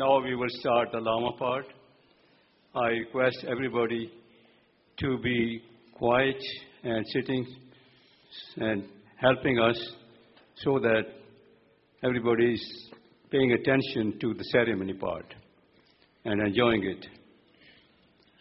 Now we will start the Lama part. I request everybody to be quiet and sitting and helping us so that everybody is paying attention to the ceremony part and enjoying it.